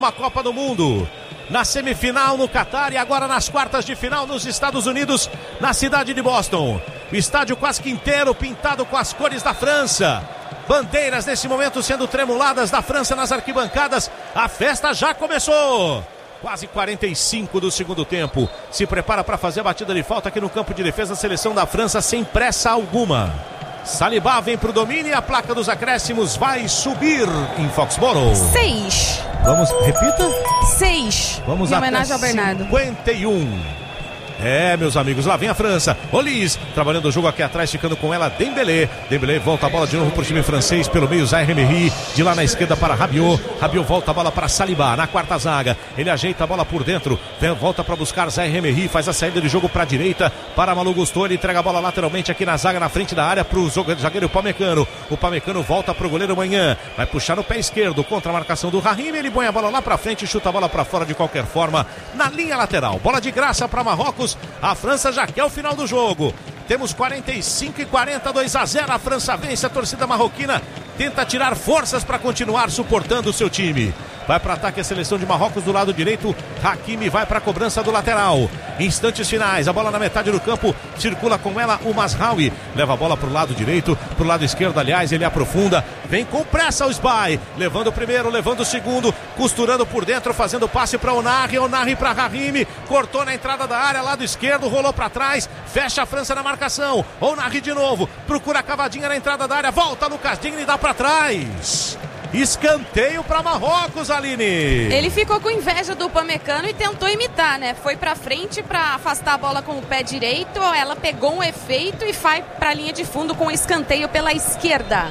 Uma Copa do Mundo, na semifinal no Catar e agora nas quartas de final nos Estados Unidos, na cidade de Boston. O estádio quase que inteiro pintado com as cores da França. Bandeiras nesse momento sendo tremuladas da França nas arquibancadas. A festa já começou. Quase 45 do segundo tempo. Se prepara para fazer a batida de falta aqui no campo de defesa. A seleção da França sem pressa alguma. Saliba vem pro domínio e a placa dos acréscimos vai subir em Foxborough. 6. Vamos, repita? 6. Vamos em homenagem ao Bernardo. 51. É, meus amigos, lá vem a França. Olise, trabalhando o jogo aqui atrás, ficando com ela Dembélé. Dembélé volta a bola de novo pro time francês, pelo meio Zaïre-Emery, de lá na esquerda para Rabiot. Rabiot volta a bola para Saliba, na quarta zaga. Ele ajeita a bola por dentro, volta para buscar Zaïre-Emery, faz a saída de jogo para a direita, para Malou Gusto. Ele entrega a bola lateralmente aqui na zaga, na frente da área, pro zagueiro Upamecano. O Upamecano volta pro goleiro Manhã, vai puxar no pé esquerdo, contra a marcação do Rahimi. Ele põe a bola lá para frente e chuta a bola para fora de qualquer forma, na linha lateral. Bola de graça para Marrocos. A França já quer o final do jogo. Temos 45 e 42 a 0. A França vence, a torcida marroquina tenta tirar forças para continuar suportando o seu time. Vai para ataque a seleção de Marrocos do lado direito. Hakimi vai para a cobrança do lateral. Instantes finais, a bola na metade do campo, circula com ela o Mazraoui. Leva a bola para o lado direito, para o lado esquerdo, aliás, ele aprofunda. Vem com pressa o Sbai, levando o primeiro, levando o segundo, costurando por dentro, fazendo passe para Onari. Onari para Rahimi, cortou na entrada da área, lado esquerdo, rolou para trás, fecha a França na marcação. Onari de novo, procura a cavadinha na entrada da área, volta Lucas Digne e dá para trás. Escanteio para Marrocos, Aline. Ele ficou com inveja do Upamecano e tentou imitar, né? Foi pra frente para afastar a bola com o pé direito. Ela pegou um efeito e vai pra linha de fundo com escanteio pela esquerda.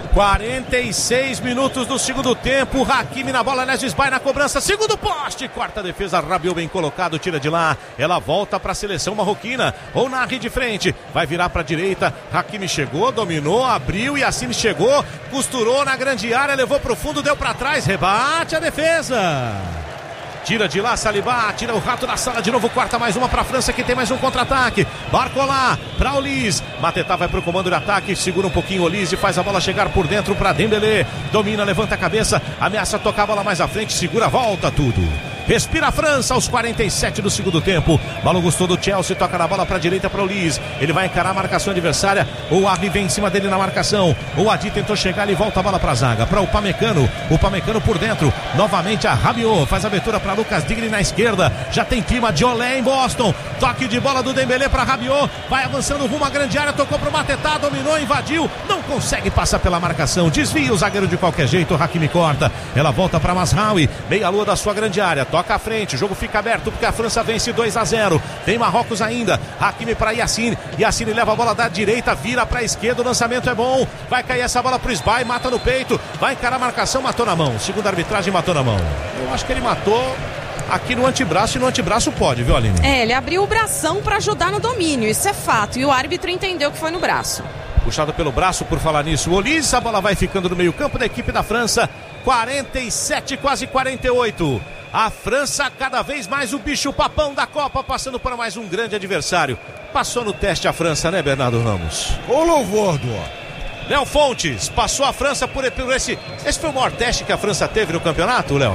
46 minutos do segundo tempo. Hakimi na bola, Nesbay na cobrança. Segundo poste. Quarta defesa, Rabiot bem colocado, tira de lá. Ela volta para a seleção marroquina. Onari de frente. Vai virar para a direita. Hakimi chegou, dominou, abriu e assim chegou. Costurou na grande área, levou pro fundo. Deu para trás, rebate a defesa. Tira de lá, Saliba, tira o rato da sala de novo, quarta mais uma para a França que tem mais um contra-ataque. Barcola para Olise. Mateta vai para o comando de ataque, segura um pouquinho Olise, faz a bola chegar por dentro para Dembélé. Domina, levanta a cabeça, ameaça tocar a bola mais à frente, segura, volta tudo. Respira a França aos 47 do segundo tempo. Malou Gusto do Chelsea, toca na bola para a direita para o Olise. Ele vai encarar a marcação adversária. O Arri vem em cima dele na marcação. O Adi tentou chegar e volta a bola para a zaga. Para o Upamecano. O Upamecano por dentro. Novamente a Rabiot. Faz a abertura para Lucas Digne na esquerda. Já tem clima de olé em Boston. Toque de bola do Dembélé para Rabiot. Vai avançando rumo à grande área. Tocou para o Mateta. Dominou, invadiu. Não consegue passar pela marcação. Desvia o zagueiro de qualquer jeito. O Hakimi corta. Ela volta para Mazraoui. Meia lua da sua grande área. Toca à frente, o jogo fica aberto porque a França vence 2 a 0. Tem Marrocos ainda. Hakimi para Yassine. Yassine leva a bola da direita, vira para a esquerda. O lançamento é bom. Vai cair essa bola para o Sbai, mata no peito. Vai encarar a marcação, matou na mão. Segunda arbitragem, matou na mão. Eu acho que ele matou aqui no antebraço e no antebraço pode, viu, Aline? Ele abriu o bração para ajudar no domínio, isso é fato. E o árbitro entendeu que foi no braço. Puxado pelo braço, por falar nisso, o Olise. A bola vai ficando no meio campo da equipe da França. 47, quase 48. A França cada vez mais o bicho papão da Copa, passando para mais um grande adversário. Passou no teste a França, né, Bernardo Ramos? O louvor do Léo Fontes, passou a França por esse foi o maior teste que a França teve no campeonato, Léo?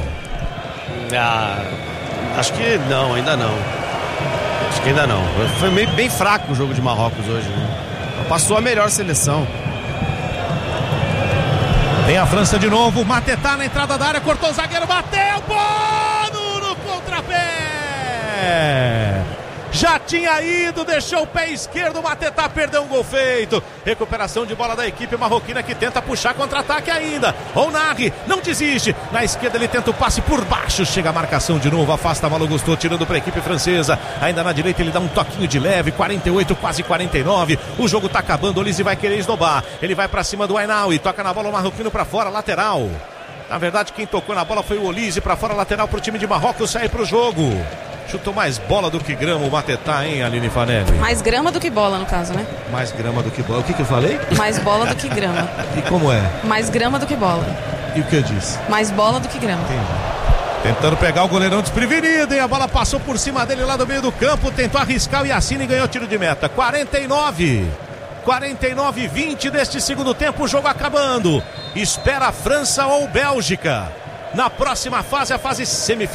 Acho que não, ainda não. Acho que ainda não. Foi bem fraco o jogo de Marrocos hoje, né? Passou a melhor seleção. Tem a França de novo, Mateta na entrada da área, cortou o zagueiro, bateu, Bono no contrapé. Já tinha ido, deixou o pé esquerdo, Mateta perdeu um gol feito. Recuperação de bola da equipe marroquina que tenta puxar contra-ataque ainda. Onari não desiste, na esquerda ele tenta o passe por baixo, chega a marcação de novo, afasta Malou Gusto, tirando para a equipe francesa. Ainda na direita ele dá um toquinho de leve, 48, quase 49. O jogo tá acabando, Olise vai querer esnobar. Ele vai para cima do Ainaoui, toca na bola o marroquino para fora, lateral. Na verdade quem tocou na bola foi o Olise, para fora, lateral para o time de Marrocos sair para o jogo. Chutou mais bola do que grama o Mateta, hein, Aline Fanelli? Mais grama do que bola, no caso, né? Mais grama do que bola. O que eu falei? Mais bola do que grama. E como é? Mais grama do que bola. E o que eu disse? Mais bola do que grama. Entendi. Tentando pegar o goleirão desprevenido, hein? A bola passou por cima dele lá do meio do campo. Tentou arriscar o Yassine e ganhou tiro de meta. 49-20 deste segundo tempo. O jogo acabando. Espera a França ou Bélgica. na próxima fase, a fase semifinal.